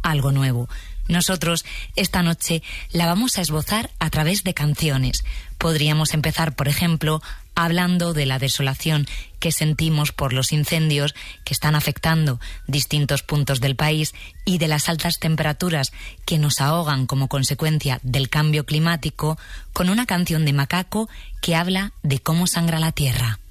algo nuevo. Nosotros, esta noche, la vamos a esbozar a través de canciones. Podríamos empezar, por ejemplo, hablando de la desolación que sentimos por los incendios que están afectando distintos puntos del país y de las altas temperaturas que nos ahogan como consecuencia del cambio climático, con una canción de Macaco que habla de cómo sangra la tierra.